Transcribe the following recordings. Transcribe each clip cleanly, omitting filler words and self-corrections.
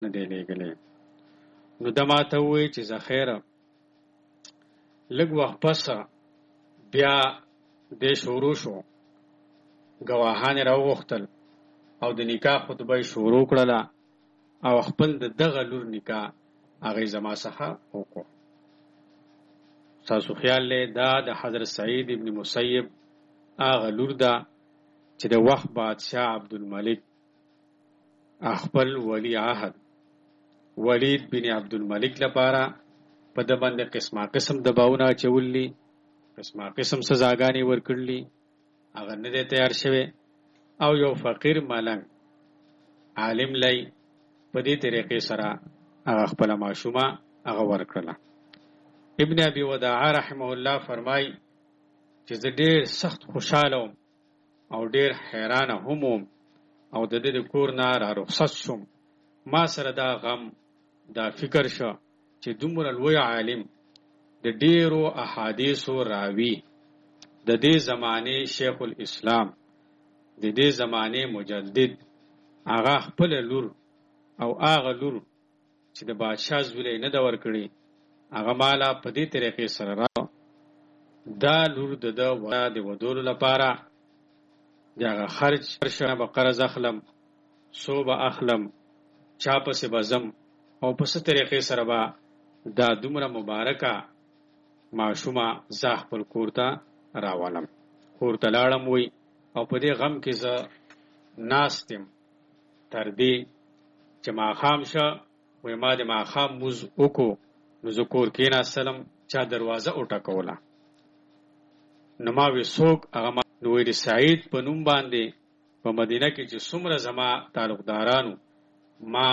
نه دی لېږلی. نو ده ما ته ووایي چې زه خیره لږ وخت پس بیا دی شروع شو، ګواهان یې راوغوښتل او د نکاح خطبه یې شروع کړله او خپل د دغه لور نکاح هغې زما څخه وکړو. ستاسو خیال دی دا د حضرت سعید ابن مسیب هغه لور ده چې د وخت بادشاه عبدالملک خپل ولی عهد ولید بن عبدالملک لپاره په ده باندې قسمه قسم دباونه اچولي، قسمه قسم سزاګانې ورکړلي، هغه نه دی تیار شوی او یو فقیر ملنګ عالم لی په دې طریقې سره هغه خپله ماشومه هغه ورکړله. ابن ابي وداعه رحمه الله فرمای چې زه ډېر سخت خوشحاله وم او ډېر حیرانه هم وم او د دې د کور نه را رخصت شوم. ما سره دا غم دا فکر شو چې دومره لوی عالم د ډېرو احادیثو راوي د دې زمانې شیخ الاسلام د دې زمانې مجدد هغه خپل لور او هغه لور چې د بادشاه زوی نه ده ورکړې هغه مالا په دې طریقې سره را دا لور د د ودولو لپاره د هغه خرج شنه به قرض اخلم، سو به اخلم، چا پسې به ځم او په څه طریقې سره به دا دومره مبارکه ماشومه زه خپل کور ته راولم. کور ته لاړم وی او په دې غم کې زه ناست یم تر دې چې ماښام شه. وی ما د ماښام مونځ وکړو نو زه کور کېناستلم، چا دروازه وټکوله. نو ما وی څوک؟ هغه ما نو وی د سعید په نوم باندې په مدینه کې چې څومره زما تعلقدارانو ما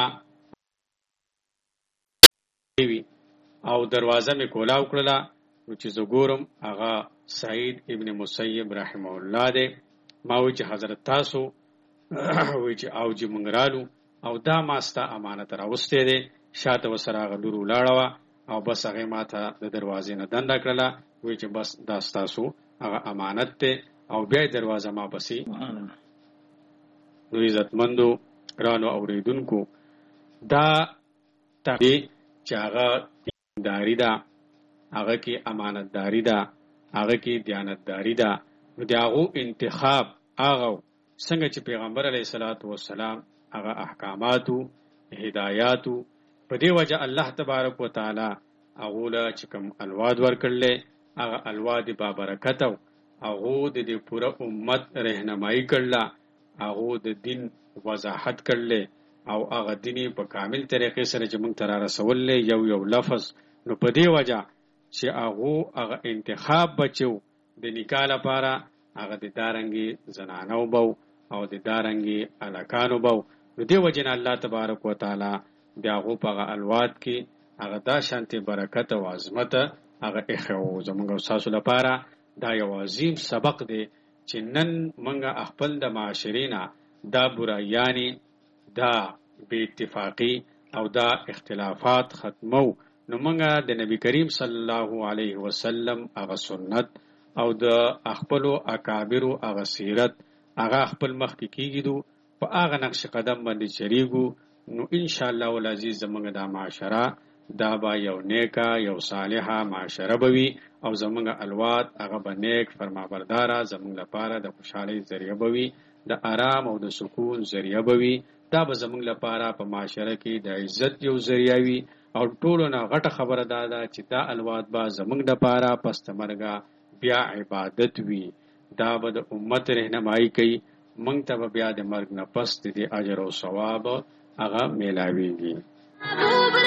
وی او دروازه مې کولاو کړله نو چې زه ګورم هغه سعید ابن مسیب رحمه الله دی. ما وی چې حضرت تاسو وی چې او چې مونږ رالو او دا ما ستا امانت راوستی دی. شاته ورسره هغه لور ولاړه وه او بس هغې ما ته د دروازې نه دنده کړله. وی چې بس دا ستاسو هغه امانت دی او بیا یې دروازه ما پسې. نو عزتمندو ګرانو اورېدونکو دا دی چې هغه دینداري ده، هغه کې امانتداري ده، هغه کې دیانتداري ده. نو د هغو انتخاب هغه څنګه چې پیغمبر علیه الصلاة والسلام هغه احکاماتو هدایاتو په دې وجه الله تبارک وتعالی هغو له چې کوم الواد ورکړلی هغه الواد بابرکت او هغو د دې پوره امت رهنمایي کړله، هغو د دین وضاحت کړلی او هغه دیني په کامل طریقې سره چې موږ ته را رسولی یو یو لفظ. نو په دې وجه چې هغو هغه انتخاب بچو د نکاح لپاره هغه د دارنګې زنانو بو او د دارنګې هلکانو بو. نو دې وجې نه الله تبارک وتعالی د هغو په هغه الواد کې هغه دا شانتې برکت او عظمت هغه ایښی و. زموږ او ستاسو لپاره دا یو عظیم سبق دی چې نن موږ خپل د معاشرې نه دا برایانې دا بې اتفاقي او دا اختلافات ختمو. نو موږ د نبی کریم صلی الله علیه وسلم هغه سنت او د خپلو اکابرو هغه سیرت هغه خپل مخکې کېږدو، په هغه نقش قدم باندې چلیږو. نو انشاءالله العزیز زموږ دا معاشره دا به یو نیکه یو صالحه معاشره به وي او زموږ الواد هغه به نیک فرمانبرداره زموږ لپاره د خوشحالۍ ذریعه به وي، د آرام او د سکون ذریعه به وي. دا به زموږ لپاره په معاشره کې د عزت یو ذریعه وي او ټولو نه غټه خبره دا ده چې دا الواد به زموږ لپاره پس د مرګه بیا عبادت وي. دا به د امت رهنمایي کوي، موږ ته به بیا د مرګ نه پس د اجر او ثواب هغه میلاویږي.